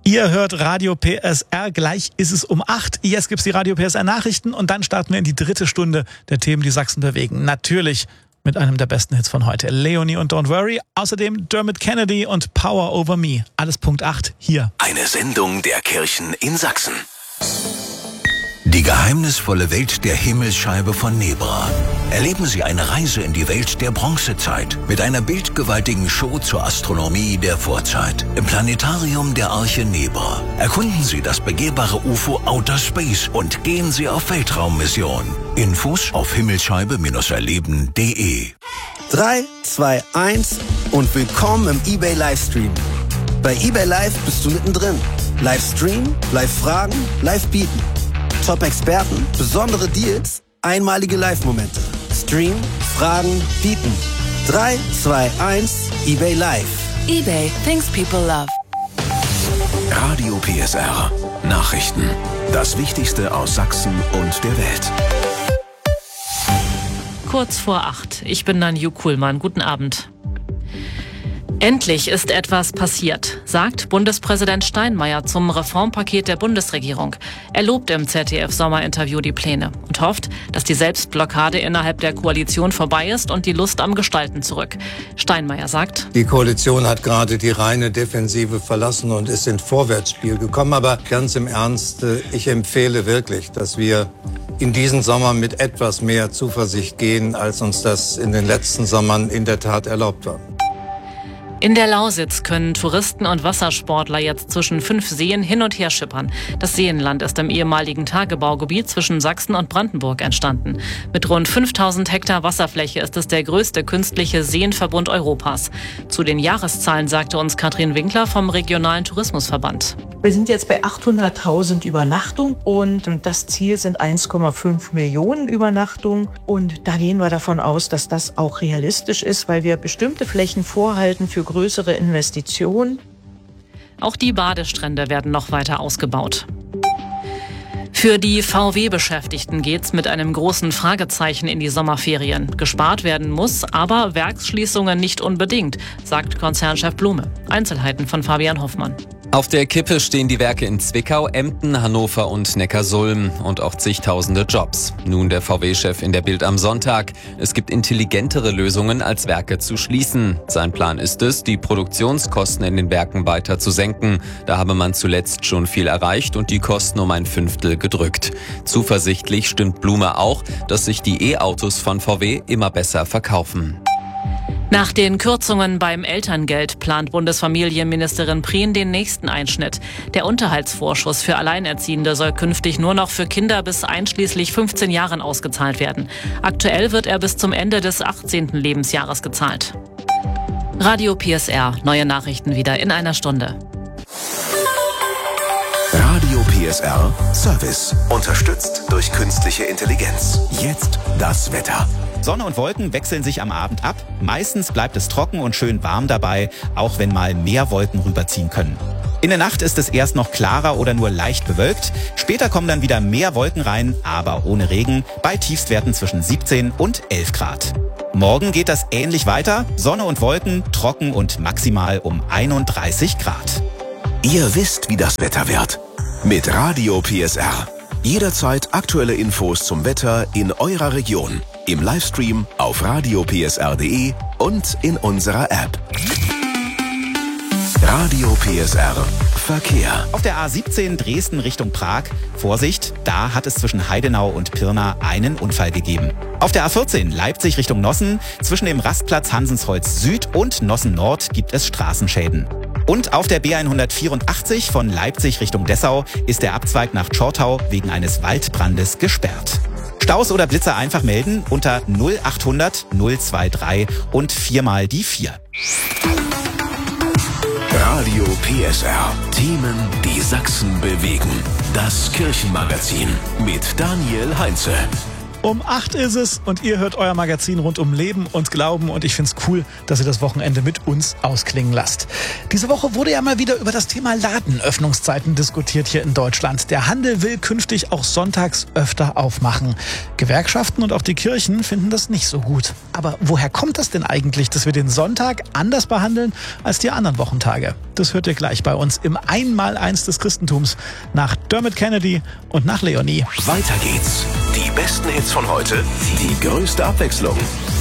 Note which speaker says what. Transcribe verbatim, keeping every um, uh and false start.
Speaker 1: Ihr hört Radio P S R, gleich ist es um acht. Jetzt gibt's die Radio P S R Nachrichten und dann starten wir in die dritte Stunde der Themen, die Sachsen bewegen. Natürlich mit einem der besten Hits von heute, Leonie und Don't Worry. Außerdem Dermot Kennedy und Power Over Me. Alles Punkt acht hier.
Speaker 2: Eine Sendung der Kirchen in Sachsen. Die geheimnisvolle Welt der Himmelsscheibe von Nebra. Erleben Sie eine Reise in die Welt der Bronzezeit mit einer bildgewaltigen Show zur Astronomie der Vorzeit im Planetarium der Arche Nebra. Erkunden Sie das begehbare U F O Outer Space und gehen Sie auf Weltraummission. Infos auf himmelsscheibe erleben punkt de.
Speaker 3: drei, zwei, eins und willkommen im eBay Livestream. Bei eBay Live bist du mittendrin. Livestream, Live-Fragen, Live-Bieten. Top-Experten, besondere Deals, einmalige Live-Momente. Stream, Fragen, Bieten. drei, zwei, eins, eBay Live.
Speaker 4: eBay, things people love.
Speaker 2: Radio P S R. Nachrichten. Das Wichtigste aus Sachsen und der Welt.
Speaker 5: Kurz vor acht. Ich bin Nanju Kuhlmann. Guten Abend. Endlich ist etwas passiert, sagt Bundespräsident Steinmeier zum Reformpaket der Bundesregierung. Er lobt im Z D F-Sommerinterview die Pläne und hofft, dass die Selbstblockade innerhalb der Koalition vorbei ist und die Lust am Gestalten zurück. Steinmeier sagt:
Speaker 6: Die Koalition hat gerade die reine Defensive verlassen und ist ins Vorwärtsspiel gekommen. Aber ganz im Ernst, ich empfehle wirklich, dass wir in diesen Sommer mit etwas mehr Zuversicht gehen, als uns das in den letzten Sommern in der Tat erlaubt war.
Speaker 5: In der Lausitz können Touristen und Wassersportler jetzt zwischen fünf Seen hin und her schippern. Das Seenland ist im ehemaligen Tagebaugebiet zwischen Sachsen und Brandenburg entstanden. Mit rund fünftausend Hektar Wasserfläche ist es der größte künstliche Seenverbund Europas. Zu den Jahreszahlen sagte uns Katrin Winkler vom Regionalen Tourismusverband.
Speaker 7: Wir sind jetzt bei achthunderttausend Übernachtungen und das Ziel sind eins Komma fünf Millionen Übernachtungen. Und da gehen wir davon aus, dass das auch realistisch ist, weil wir bestimmte Flächen vorhalten für größere Investitionen.
Speaker 5: Auch die Badestrände werden noch weiter ausgebaut. Für die V W-Beschäftigten geht's mit einem großen Fragezeichen in die Sommerferien. Gespart werden muss, aber Werksschließungen nicht unbedingt, sagt Konzernchef Blume. Einzelheiten von Fabian Hoffmann.
Speaker 8: Auf der Kippe stehen die Werke in Zwickau, Emden, Hannover und Neckarsulm und auch zigtausende Jobs. Nun der V W-Chef in der Bild am Sonntag. Es gibt intelligentere Lösungen, als Werke zu schließen. Sein Plan ist es, die Produktionskosten in den Werken weiter zu senken. Da habe man zuletzt schon viel erreicht und die Kosten um ein Fünftel gedrückt. Zuversichtlich stimmt Blume auch, dass sich die E-Autos von V W immer besser verkaufen.
Speaker 5: Nach den Kürzungen beim Elterngeld plant Bundesfamilienministerin Prien den nächsten Einschnitt. Der Unterhaltsvorschuss für Alleinerziehende soll künftig nur noch für Kinder bis einschließlich fünfzehn Jahren ausgezahlt werden. Aktuell wird er bis zum Ende des achtzehnten Lebensjahres gezahlt. Radio P S R, neue Nachrichten wieder in einer Stunde.
Speaker 2: Radio P S R Service. Unterstützt durch künstliche Intelligenz. Jetzt das Wetter.
Speaker 9: Sonne und Wolken wechseln sich am Abend ab. Meistens bleibt es trocken und schön warm dabei, auch wenn mal mehr Wolken rüberziehen können. In der Nacht ist es erst noch klarer oder nur leicht bewölkt. Später kommen dann wieder mehr Wolken rein, aber ohne Regen, bei Tiefstwerten zwischen siebzehn und elf Grad. Morgen geht das ähnlich weiter. Sonne und Wolken, trocken und maximal um einunddreißig Grad.
Speaker 2: Ihr wisst, wie das Wetter wird. Mit Radio P S R. Jederzeit aktuelle Infos zum Wetter in eurer Region. Im Livestream auf radio p s r punkt de und in unserer App. Radio P S R Verkehr.
Speaker 9: Auf der A siebzehn Dresden Richtung Prag. Vorsicht, da hat es zwischen Heidenau und Pirna einen Unfall gegeben. Auf der A vierzehn Leipzig Richtung Nossen. Zwischen dem Rastplatz Hansensholz Süd und Nossen Nord gibt es Straßenschäden. Und auf der B hundertvierundachtzig von Leipzig Richtung Dessau ist der Abzweig nach Tschortau wegen eines Waldbrandes gesperrt. Staus oder Blitzer einfach melden unter null achthundert null drei drei und viermal die vier.
Speaker 2: Radio P S R. Themen, die Sachsen bewegen. Das Kirchenmagazin mit Daniel Heinze.
Speaker 1: Um acht ist es und ihr hört euer Magazin rund um Leben und Glauben und ich find's cool, dass ihr das Wochenende mit uns ausklingen lasst. Diese Woche wurde ja mal wieder über das Thema Ladenöffnungszeiten diskutiert hier in Deutschland. Der Handel will künftig auch sonntags öfter aufmachen. Gewerkschaften und auch die Kirchen finden das nicht so gut. Aber woher kommt das denn eigentlich, dass wir den Sonntag anders behandeln als die anderen Wochentage? Das hört ihr gleich bei uns im Einmaleins des Christentums nach Dermot Kennedy und nach Leonie.
Speaker 2: Weiter geht's. Die besten Hits von heute, die größte Abwechslung.